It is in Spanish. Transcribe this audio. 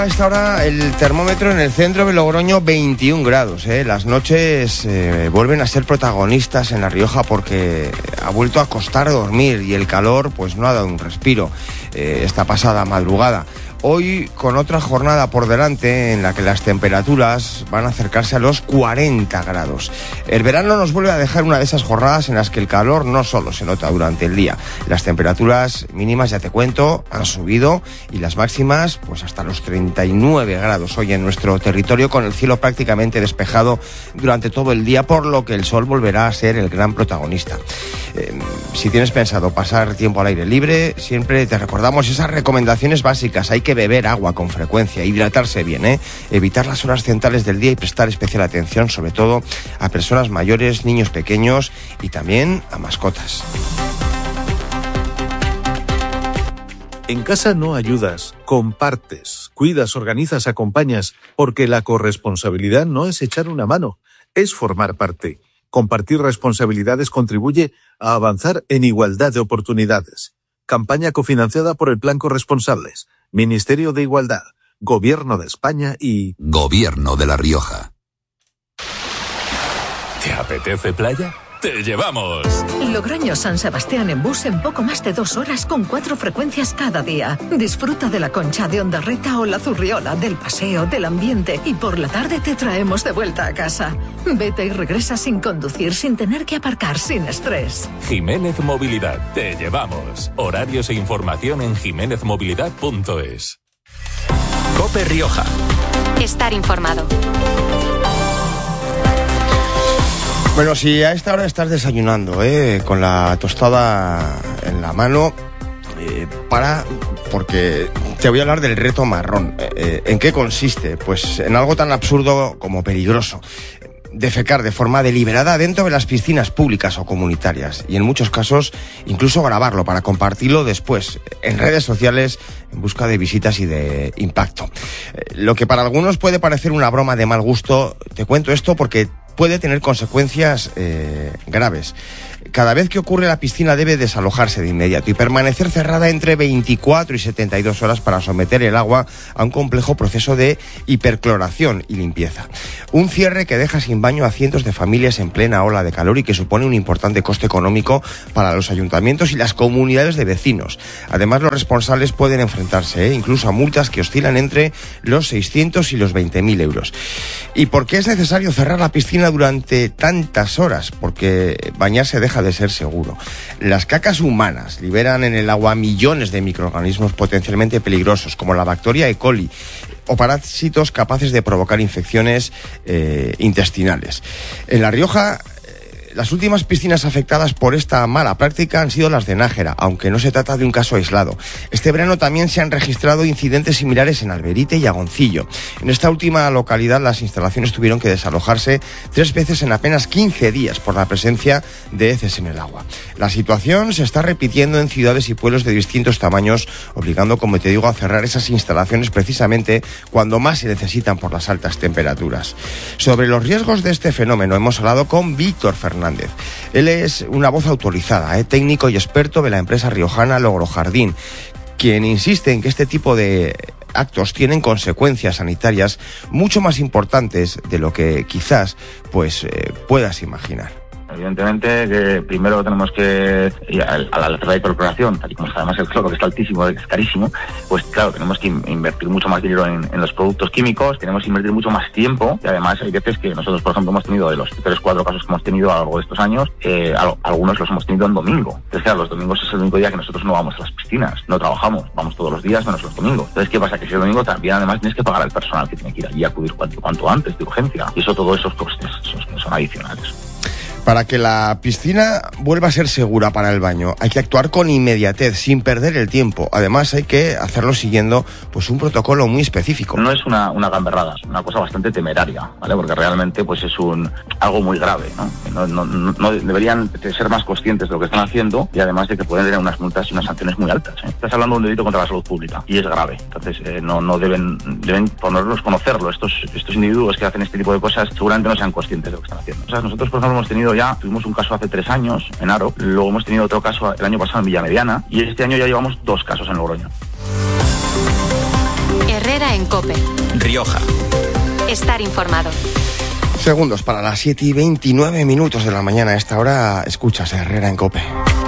A esta hora el termómetro en el centro de Logroño 21 grados. Las noches vuelven a ser protagonistas en La Rioja porque ha vuelto a costar dormir y el calor pues no ha dado un respiro esta pasada madrugada. Hoy con otra jornada por delante en la que las temperaturas van a acercarse a los 40 grados. El verano nos vuelve a dejar una de esas jornadas en las que el calor no solo se nota durante el día. Las temperaturas mínimas, ya te cuento, han subido y las máximas pues hasta los 39 grados hoy en nuestro territorio, con el cielo prácticamente despejado durante todo el día, por lo que el sol volverá a ser el gran protagonista. Si tienes pensado pasar tiempo al aire libre, siempre te recordamos esas recomendaciones básicas. Hay que beber agua con frecuencia, hidratarse bien, evitar las horas centrales del día y prestar especial atención sobre todo a personas mayores, niños pequeños y también a mascotas. En casa no ayudas, compartes, cuidas, organizas, acompañas, porque la corresponsabilidad no es echar una mano, es formar parte. Compartir responsabilidades contribuye a avanzar en igualdad de oportunidades. Campaña cofinanciada por el Plan Corresponsables, Ministerio de Igualdad, Gobierno de España y Gobierno de La Rioja. ¿Te apetece playa? ¡Te llevamos! Logroño-San Sebastián en bus en poco más de 2 horas con 4 frecuencias cada día. Disfruta de la Concha de Ondarreta o la Zurriola, del paseo, del ambiente, y por la tarde te traemos de vuelta a casa. Vete y regresa sin conducir, sin tener que aparcar, sin estrés. Jiménez Movilidad, te llevamos. Horarios e información en jimenezmovilidad.es. COPE Rioja. Estar informado. Bueno, si a esta hora estás desayunando, con la tostada en la mano, porque te voy a hablar del reto marrón. ¿En qué consiste? Pues en algo tan absurdo como peligroso. Defecar de forma deliberada dentro de las piscinas públicas o comunitarias, y en muchos casos incluso grabarlo para compartirlo después en redes sociales en busca de visitas y de impacto. Lo que para algunos puede parecer una broma de mal gusto, te cuento esto porque puede tener consecuencias graves. Cada vez que ocurre, la piscina debe desalojarse de inmediato y permanecer cerrada entre 24 y 72 horas para someter el agua a un complejo proceso de hipercloración y limpieza. Un cierre que deja sin baño a cientos de familias en plena ola de calor y que supone un importante coste económico para los ayuntamientos y las comunidades de vecinos. Además, los responsables pueden enfrentarse incluso a multas que oscilan entre los 600 y los 20.000 euros. ¿Y por qué es necesario cerrar la piscina durante tantas horas? Porque bañarse deja de ser seguro. Las cacas humanas liberan en el agua millones de microorganismos potencialmente peligrosos, como la bacteria E. coli, o parásitos capaces de provocar infecciones intestinales. En La Rioja, las últimas piscinas afectadas por esta mala práctica han sido las de Nájera, aunque no se trata de un caso aislado. Este verano también se han registrado incidentes similares en Alberite y Agoncillo. En esta última localidad, las instalaciones tuvieron que desalojarse 3 veces en apenas 15 días por la presencia de heces en el agua. La situación se está repitiendo en ciudades y pueblos de distintos tamaños, obligando, como te digo, a cerrar esas instalaciones precisamente cuando más se necesitan por las altas temperaturas. Sobre los riesgos de este fenómeno hemos hablado con Víctor Fernández. Él es una voz autorizada, técnico y experto de la empresa riojana Logrojardín, quien insiste en que este tipo de actos tienen consecuencias sanitarias mucho más importantes de lo que quizás puedas imaginar. Evidentemente que primero tenemos que, a la cerrar hipercloración, tal y como además el cloro, que está altísimo, es carísimo, pues claro, tenemos que invertir mucho más dinero en los productos químicos, tenemos que invertir mucho más tiempo, y además hay veces que nosotros, por ejemplo, hemos tenido de los 3-4 casos que hemos tenido a lo largo de estos años, algunos los hemos tenido en domingo. Entonces, claro, los domingos es el único día que nosotros no vamos a las piscinas, no trabajamos, vamos todos los días menos los domingos. Entonces, ¿qué pasa? Que si el domingo también además tienes que pagar al personal que tiene que ir allí a acudir cuanto antes, de urgencia, y eso, todos esos costes son adicionales. Para que la piscina vuelva a ser segura para el baño, hay que actuar con inmediatez, sin perder el tiempo. Además, hay que hacerlo siguiendo pues un protocolo muy específico. No es una gamberrada, es una cosa bastante temeraria, ¿vale? Porque realmente pues es algo muy grave, ¿no? No deberían ser más conscientes de lo que están haciendo, y además de que pueden tener unas multas y unas sanciones muy altas, ¿eh? Estás hablando de un delito contra la salud pública y es grave. Entonces, no deben conocerlo. Estos individuos que hacen este tipo de cosas seguramente no sean conscientes de lo que están haciendo. O sea, nosotros, por ejemplo, tuvimos un caso hace 3 años en Aro, luego hemos tenido otro caso el año pasado en Villamediana, y este año ya llevamos 2 casos en Logroño. Herrera en COPE. Rioja. Estar informado. Segundos para las 7:29 de la mañana. A esta hora escuchas Herrera en COPE.